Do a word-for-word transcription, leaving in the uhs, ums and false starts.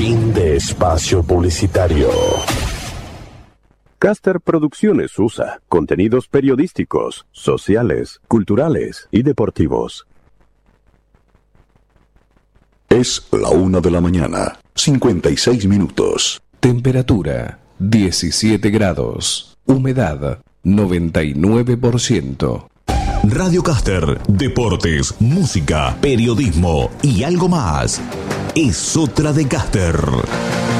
Fin de espacio publicitario. Caster Producciones U S A. Contenidos periodísticos, sociales, culturales y deportivos. Es la una de la mañana, cincuenta y seis minutos. Temperatura diecisiete grados. Humedad noventa y nueve por ciento. Radio Caster, deportes, música, periodismo y algo más. Es otra de Caster.